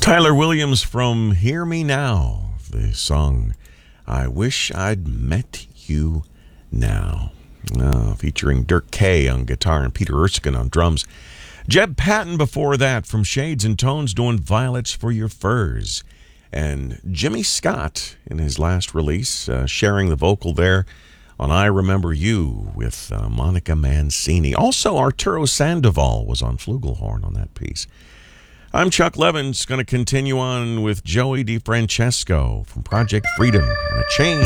Tyler Williams from Hear Me Now, the song I Wish I'd Met You Now, featuring Dirk Kay on guitar and Peter Erskine on drums. Jeb Patton before that from Shades and Tones doing Violets for Your Furs. And Jimmy Scott in his last release sharing the vocal there on I Remember You with Monica Mancini. Also, Arturo Sandoval was on flugelhorn on that piece. I'm Chuck Levins, going to continue on with Joey DeFrancesco from Project Freedom and a Change